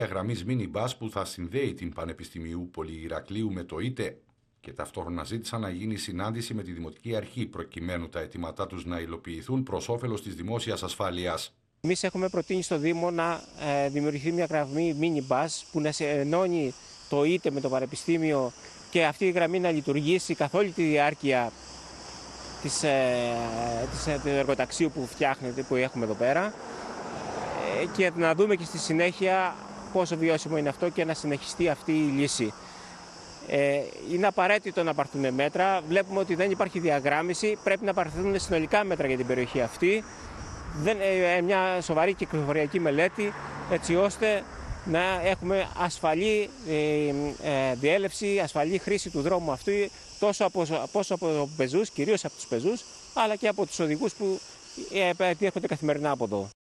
Γραμμής Minibus που θα συνδέει την Πανεπιστημίου Πολυηρακλείου με το ΙΤΕ και ταυτόχρονα ζήτησαν να γίνει συνάντηση με τη Δημοτική Αρχή προκειμένου τα αιτήματά τους να υλοποιηθούν προς όφελος της δημόσιας ασφάλειας. Εμείς έχουμε προτείνει στο Δήμο να δημιουργηθεί μια γραμμή Minibus που να ενώνει το ΙΤΕ με το Πανεπιστήμιο και αυτή η γραμμή να λειτουργήσει καθ' όλη τη διάρκεια του εργοταξίου που φτιάχνεται, που έχουμε εδώ πέρα, και να δούμε και στη συνέχεια πόσο βιώσιμο είναι αυτό και να συνεχιστεί αυτή η λύση. Είναι απαραίτητο να πάρθουν μέτρα. Βλέπουμε ότι δεν υπάρχει διαγράμμιση. Πρέπει να πάρθουν συνολικά μέτρα για την περιοχή αυτή. Μια σοβαρή κυκλοφοριακή μελέτη, έτσι ώστε να έχουμε ασφαλή διέλευση, ασφαλή χρήση του δρόμου αυτού, τόσο από πεζούς, κυρίως από τους πεζούς, αλλά και από τους οδηγούς που έρχονται καθημερινά από εδώ.